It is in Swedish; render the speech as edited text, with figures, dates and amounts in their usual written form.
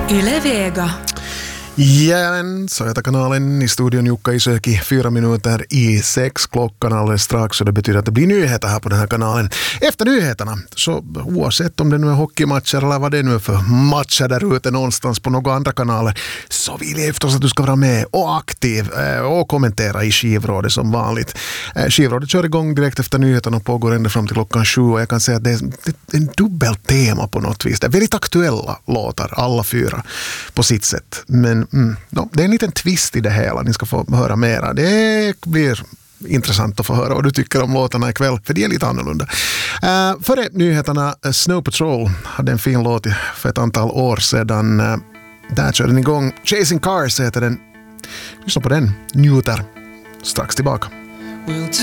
Yle Vega. Jälleen Söta-kanalen i studion Jukka Isöki 4 minuter i 6 klockan alldeles strax, och det betyder att det blir nyheter här på den här kanalen. Efter nyheterna, så oavsett om det nu är hockeymatcher eller vad det nu är för matcher där ute någonstans på några andra kanaler, så vill jag förstås att du ska vara med och aktiv och kommentera i Skivrådet som vanligt. Skivrådet kör igång direkt efter nyheterna och pågår ända fram till klockan 7, och jag kan säga att det är en dubbel tema på något vis. Det är väldigt aktuella låtar, alla 4 på sitt sätt, men det är en liten twist i det hela. Ni ska få höra mera. Det blir intressant att få höra vad du tycker om låtarna ikväll, för det är lite annorlunda. Före nyheterna, Snow Patrol hade en fin låt för ett antal år sedan. Där kör den igång. Chasing Cars heter den. Lyssna på den. Njuter. Strax tillbaka.